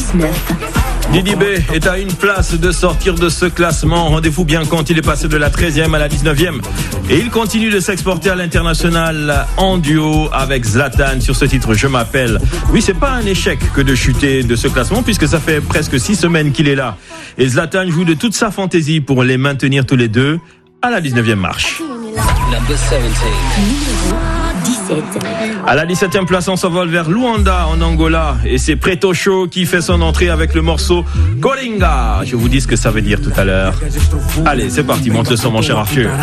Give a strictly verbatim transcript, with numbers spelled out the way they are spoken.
dix-neuf. Didi B est à une place de sortir de ce classement. Rendez-vous bien compte, il est passé de la treizième à la dix-neuvième. Et il continue de s'exporter à l'international en duo avec Zlatan sur ce titre Je m'appelle. Oui, c'est pas un échec que de chuter de ce classement puisque ça fait presque six semaines qu'il est là. Et Zlatan joue de toute sa fantaisie pour les maintenir tous les deux à la dix-neuvième marche. Numéro dix-sept. À la dix-septième place, on s'envole vers Luanda en Angola et c'est Preto Show qui fait son entrée avec le morceau Coringa. Je vous dis ce que ça veut dire tout à l'heure. Allez, c'est parti, monte le son mon cher Arthur.